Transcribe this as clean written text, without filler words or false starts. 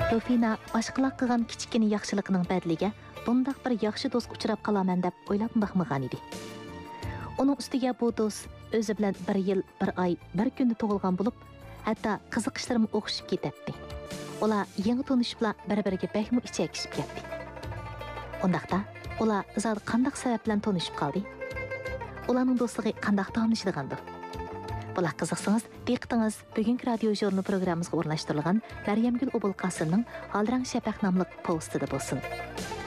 Rufina boshqalar qilgan kichkina yaxshiligining badliga bundaq bir yaxshi do'st uchrab qalaman deb o'ylab baxmagan edi. Uning ustiga bu do'st o'zi bilan 1 yil, 1 oy, 1 kunda tug'ilgan bo'lib, hatto qiziqishlarim o'xshib ketadi. Ular yangi tanishibla bir-biriga bakmi ichakishib ketdi. Undaqda ular zot qanday sabab bilan tanishib qoldi? Ularning do'stligi qanday davomlashadigandir? Bular qiziqsangiz, diqqatingiz bugungi radio jurnal programmamizga o'rnashtirilgan Maryamgul Obul Qosimning Alrang Shafaq nomli postida bo'lsin.